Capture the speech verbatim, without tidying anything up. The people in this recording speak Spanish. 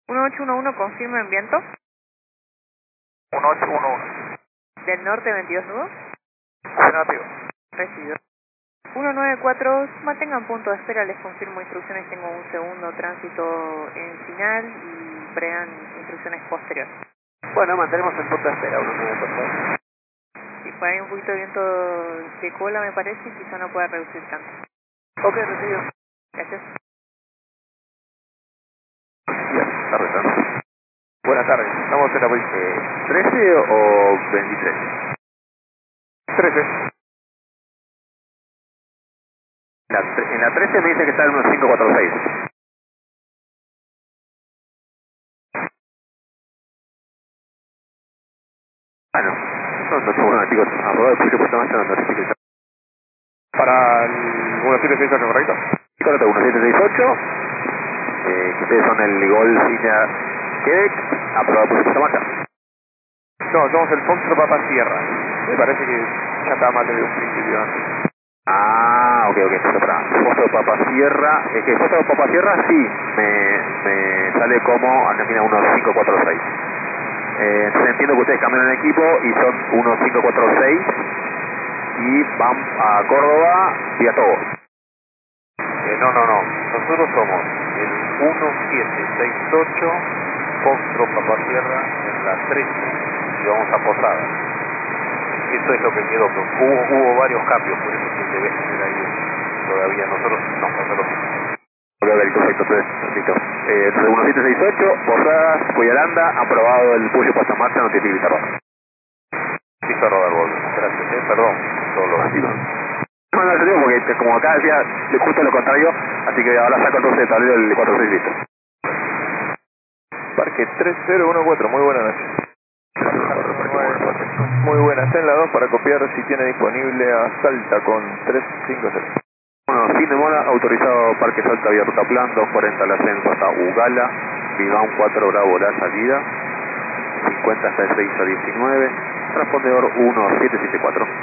uno ocho uno uno, confirma en viento. uno ocho uno uno. Del norte veintidós nudos. Negativo. Recibido. uno nueve cuatro, mantengan punto de espera, les confirmo instrucciones, tengo un segundo tránsito en final y prean instrucciones posteriores. Bueno, mantenemos el punto de espera, uno nueve cuatro. Si por ahí un poquito de viento de cola me parece, quizá no pueda reducir tanto. Ok, recibido. Gracias. Bien, está retando. Buenas tardes, estamos en la posición trece o veintitrés. trece. La, tre- en la trece me dice que está en unos cinco cuatro seis. Bueno, no, no seguro, chicos, arroba el pucho puesto más en la notificación. Para el uno siete seis ocho, ¿correcto? Correcto, uno siete seis ocho, eh, que ustedes son el Gol Cine Quebec, aprobado por esta marca. No, somos el Foxtrot Papa Sierra. Me parece que ya estaba mal desde un principio antes. Ah, ok, ok, entonces para Foxtrot Papa Sierra, es que Foxtrot Papa Sierra sí, me, me sale como Argentina uno cinco cuatro seis. Eh, entonces entiendo que ustedes cambian el equipo y son uno cinco cuatro seis y van a Córdoba vía Togo. Eh, no, no, no. Nosotros somos el uno siete seis ocho Foxtrot Papa Sierra en la trece y vamos a Posada. Eso es lo que quedó, pero hubo, hubo varios cambios, por eso que debes tener ahí un- todavía. Nosotros no, nosotros no. Ok, a ver, correcto, entonces, listo. Eh, entonces uno siete seis ocho, Posadas, Cuyaranda, aprobado el Puyo Puesta en Marcha, notifica Pizarro. Listo, Rodolfo, gracias, eh, perdón, solo así, ¿no? No, no, te digo porque te- como acá decía de justo lo contrario, así que ahora saco entonces el tablero del cuatro seis listo. Parque tres cero uno cuatro, muy buena noche. Muy buena, está en la dos para copiar si tiene disponible a Salta con trescientos cincuenta. Bueno, fin de mola, autorizado Parque Salta vía ruta plan, doscientos cuarenta el ascenso hasta Ugala, Bilbao cuatro Bravo la salida, cincuenta hasta el seis a diecinueve, transpondedor uno siete siete cuatro.